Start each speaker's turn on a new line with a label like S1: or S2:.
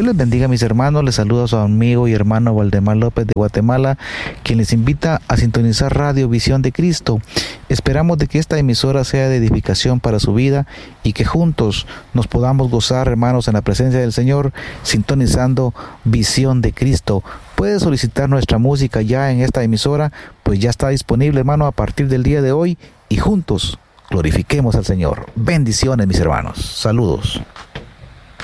S1: les bendiga, mis hermanos. Les saluda a su amigo y hermano Waldemar López de Guatemala, quien les invita a sintonizar Radio Visión de Cristo. Esperamos de que esta emisora sea de edificación para su vida y que juntos nos podamos gozar, hermanos, en la presencia del Señor, sintonizando Visión de Cristo. Puede solicitar nuestra música ya en esta emisora, pues ya está disponible, hermano, a partir del día de hoy, y juntos glorifiquemos al Señor. Bendiciones, mis hermanos. Saludos.